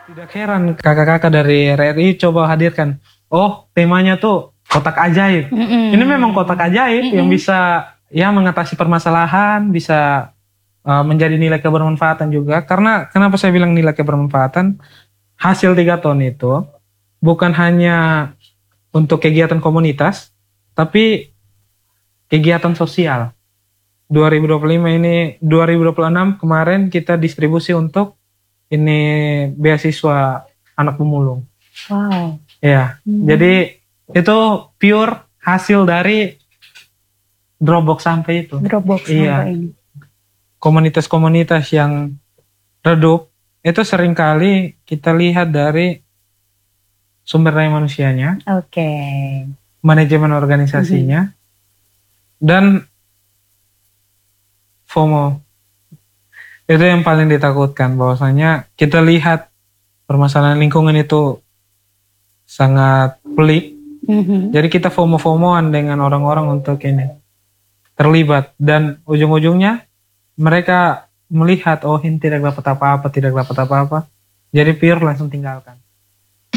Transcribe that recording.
Tidak heran kakak-kakak dari RRI coba hadirkan. Oh, temanya tuh kotak ajaib. Ini memang kotak ajaib yang bisa ya mengatasi permasalahan, bisa menjadi nilai kebermanfaatan juga. Karena kenapa saya bilang nilai kebermanfaatan? Hasil 3 tahun itu bukan hanya untuk kegiatan komunitas, tapi kegiatan sosial. 2025 ini, 2026 kemarin kita distribusi untuk ini beasiswa anak pemulung. Wow. Ya, jadi itu pure hasil dari Dropbox sampah itu. Dropbox Iya. sampah ini. Komunitas-komunitas yang redup itu seringkali kita lihat dari sumber daya manusianya, Oke. manajemen organisasinya, dan FOMO. Itu yang paling ditakutkan, bahwasanya kita lihat permasalahan lingkungan itu sangat pelik. Jadi kita FOMO-FOMOan dengan orang-orang untuk ini terlibat, dan ujung-ujungnya mereka melihat oh ini tidak dapat apa-apa, tidak dapat apa-apa. Jadi pure langsung tinggalkan.